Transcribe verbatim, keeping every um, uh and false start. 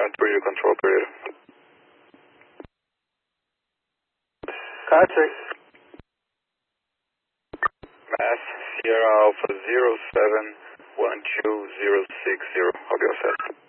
three to control operator. Patrick. Mass, Sierra Alpha zero seven one two zero six zero. I'll be all set.